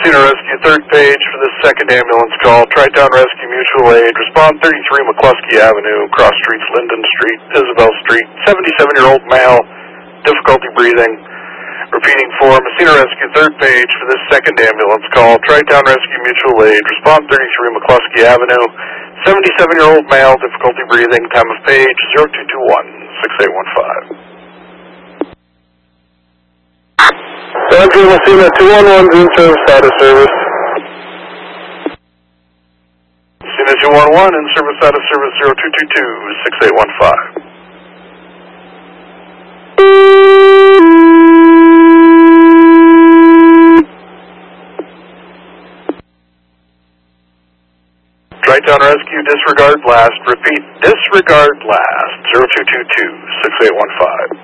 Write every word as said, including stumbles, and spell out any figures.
Messina Rescue, third page for this second ambulance call. Tri-Town Rescue Mutual Aid. Respond thirty-three McCluskey Avenue, cross streets Linden Street, Isabel Street. seventy-seven-year-old male, difficulty breathing. Repeating for Messina Rescue, third page for this second ambulance call. Tri-Town Rescue Mutual Aid. Respond thirty-three McCluskey Avenue. seventy-seven-year-old male, difficulty breathing. Time of page zero two two one, six eight one five. Andrew Messina, two one one is in service, out of service. Messina two one one, in service, out of service, zero two two two, six eight one five. Tri-Town Rescue, disregard last. Repeat, disregard last, zero two two two, six eight one five.